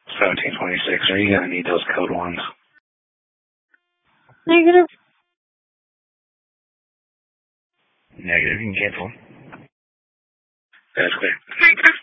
1726. Are you going to need those code ones? Negative. Negative. You can cancel. That's clear. Negative.